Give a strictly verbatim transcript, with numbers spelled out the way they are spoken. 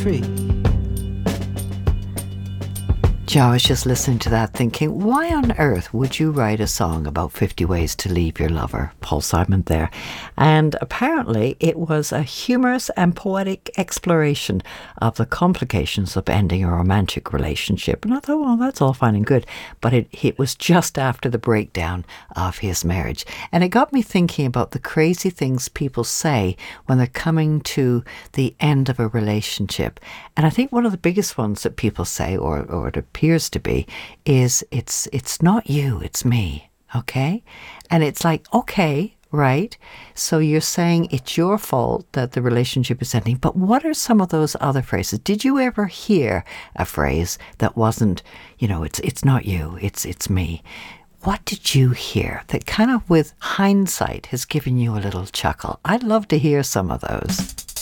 free. Joe, I was just listening to that thinking, why on earth would you write a song about fifty ways to leave your lover? Paul Simon there. And apparently it was a humorous and poetic exploration of the complications of ending a romantic relationship. And I thought, well, that's all fine and good. But it, it was just after the breakdown of his marriage. And it got me thinking about the crazy things people say when they're coming to the end of a relationship. And I think one of the biggest ones that people say, or, or it appears to be, is it's it's not you, it's me, okay? And it's like, okay, right? So you're saying it's your fault that the relationship is ending, but what are some of those other phrases? Did you ever hear a phrase that wasn't, you know, it's it's not you, it's it's me? What did you hear that kind of with hindsight has given you a little chuckle? I'd love to hear some of those.